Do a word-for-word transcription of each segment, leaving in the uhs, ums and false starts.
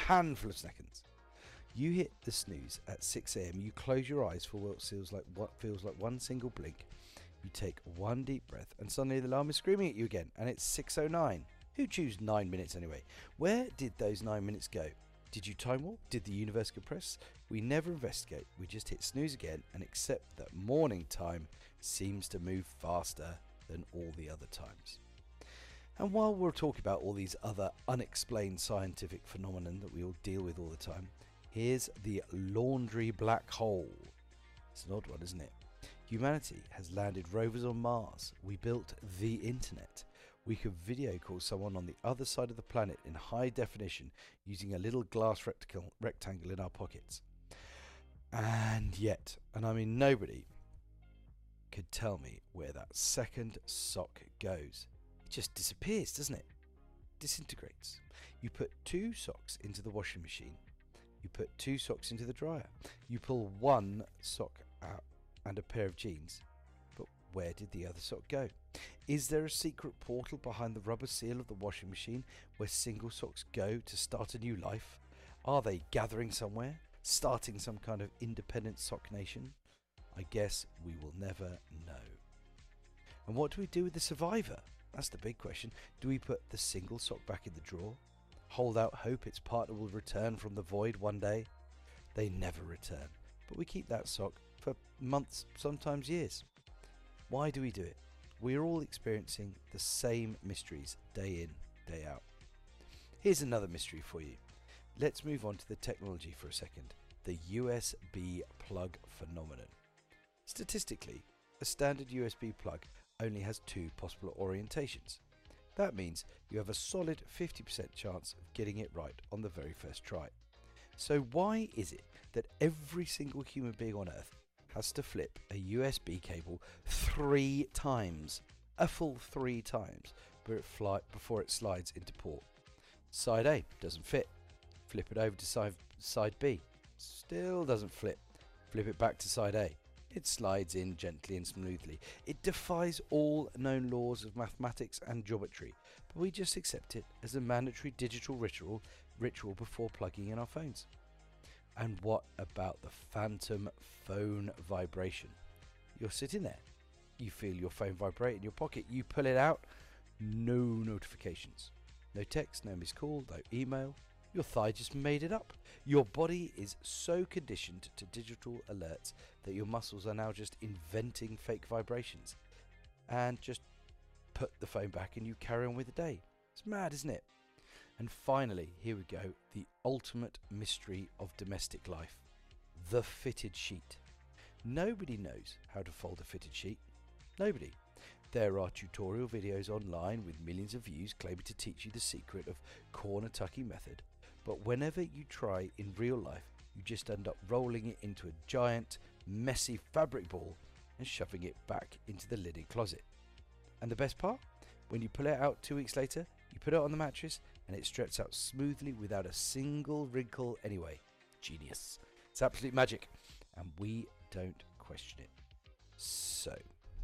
handful of seconds. You hit the snooze at six a.m. You close your eyes for what feels like what feels like one single blink. You take one deep breath, and suddenly the alarm is screaming at you again, and it's six oh nine. Who chose nine minutes anyway? Where did those nine minutes go? Did you time warp? Did the universe compress? We never investigate. We just hit snooze again and accept that morning time seems to move faster than all the other times. And while we're talking about all these other unexplained scientific phenomena that we all deal with all the time, here's the laundry black hole. It's an odd one, isn't it? Humanity has landed rovers on Mars. We built the internet. We could video call someone on the other side of the planet in high definition using a little glass rectangle, rectangle in our pockets. And yet, and I mean nobody, could tell me where that second sock goes. It just disappears, doesn't it? Disintegrates. You put two socks into the washing machine. You put two socks into the dryer. You pull one sock out and a pair of jeans. But where did the other sock go? Is there a secret portal behind the rubber seal of the washing machine where single socks go to start a new life? Are they gathering somewhere? Starting some kind of independent sock nation? I guess we will never know. And what do we do with the survivor? That's the big question. Do we put the single sock back in the drawer? Hold out hope its partner will return from the void one day? They never return, but we keep that sock for months, sometimes years. Why do we do it? We are all experiencing the same mysteries day in, day out. Here's another mystery for you. Let's move on to the technology for a second. The U S B plug phenomenon. Statistically, a standard U S B plug only has two possible orientations. That means you have a solid fifty percent chance of getting it right on the very first try. So why is it that every single human being on Earth has to flip a U S B cable three times, a full three times, before it slides into port? Side A doesn't fit. Flip it over to side, side B. Still doesn't flip. Flip it back to side A. It slides in gently and smoothly. It defies all known laws of mathematics and geometry, but we just accept it as a mandatory digital ritual, ritual before plugging in our phones. And what about the phantom phone vibration? You're sitting there. You feel your phone vibrate in your pocket. You pull it out. No notifications. No text, no missed call, no email. Your thigh just made it up. Your body is so conditioned to digital alerts that your muscles are now just inventing fake vibrations. And just put the phone back and you carry on with the day. It's mad, isn't it? And finally, here we go, the ultimate mystery of domestic life. The fitted sheet. Nobody knows how to fold a fitted sheet. Nobody. There are tutorial videos online with millions of views claiming to teach you the secret of corner tucking method. But whenever you try in real life, you just end up rolling it into a giant, messy fabric ball and shoving it back into the linen closet. And the best part? When you pull it out two weeks later, you put it on the mattress and it stretches out smoothly without a single wrinkle anyway. Genius. It's absolute magic. And we don't question it. So,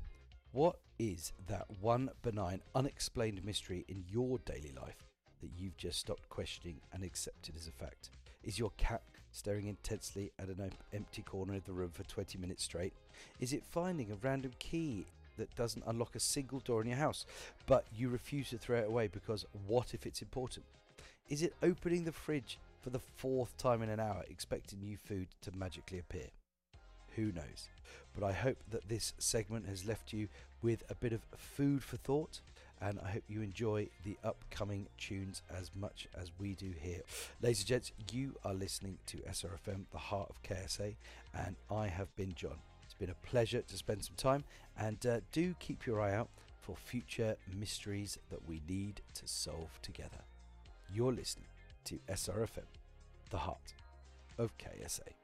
what is that one benign, unexplained mystery in your daily life that you've just stopped questioning and accepted as a fact? Is your cat staring intensely at an empty corner of the room for twenty minutes straight? Is it finding a random key that doesn't unlock a single door in your house, but you refuse to throw it away because what if it's important? Is it opening the fridge for the fourth time in an hour, expecting new food to magically appear? Who knows? But I hope that this segment has left you with a bit of food for thought, and I hope you enjoy the upcoming tunes as much as we do here. Ladies and gents, you are listening to S R F M, the heart of K S A, and I have been John. It's been a pleasure to spend some time, and uh, do keep your eye out for future mysteries that we need to solve together. You're listening to S R F M, the heart of K S A.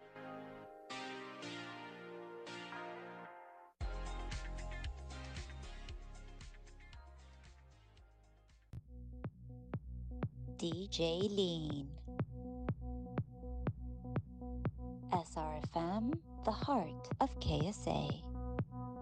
D J Lean. S R F M, the heart of K S A.